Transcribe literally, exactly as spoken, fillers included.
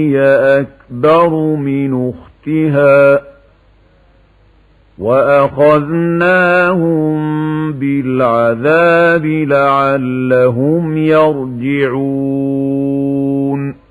هي أكبر من أختها وأخذناهم بالعذاب لعلهم يرجعون